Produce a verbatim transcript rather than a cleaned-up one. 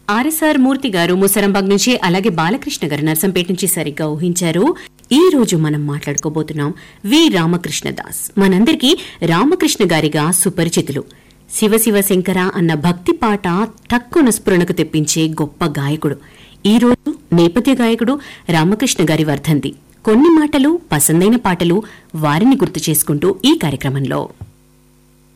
RSR మూర్తి గారు ముసరంబాగ్ నుంచి, అలాగే బాలకృష్ణ గారు నర్సంపేట నుంచి సరిగ్గా ఊహించారు. ఈ రోజు మనం మాట్లాడుకోబోతున్నాం వి రామకృష్ణదాస్. మనందరికీ రామకృష్ణ గారిగా సుపరిచితులు. శివ శివ శంకర అన్న భక్తి పాట తక్కువ స్ఫురణకు తెప్పించే గొప్ప గాయకుడు. ఈ రోజు నేపథ్య గాయకుడు రామకృష్ణ గారి వర్ధంతి. కొన్ని మాటలు, పసందైన పాటలు వారిని గుర్తు చేసుకుంటూ ఈ కార్యక్రమంలో